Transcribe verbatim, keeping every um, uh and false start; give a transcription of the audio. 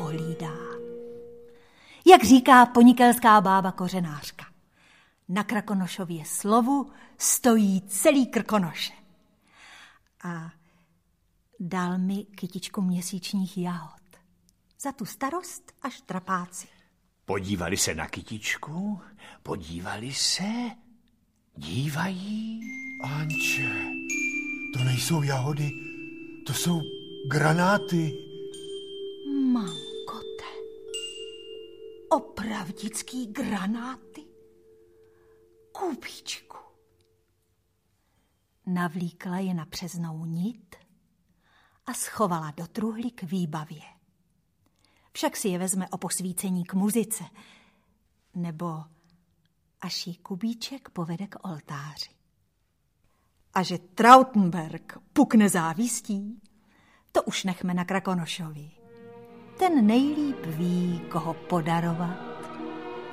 pohlídá. Jak říká ponikelská bába kořenářka, na Krakonošově slovu stojí celý Krkonoše. A dal mi kytičku měsíčních jahod. Za tu starost až trapáci. Podívali se na kytičku, podívali se, dívají. Anče, to nejsou jahody, to jsou granáty. Mankote, opravdický granáty? Kubíčku. Navlíkla je na přeznou nit a schovala do truhly k výbavě. Však si je vezme o posvícení k muzice, nebo až jí Kubíček povede k oltáři. A že Trautenberg pukne závistí, to už nechme na Krakonošovi. Ten nejlíp ví, koho podarovat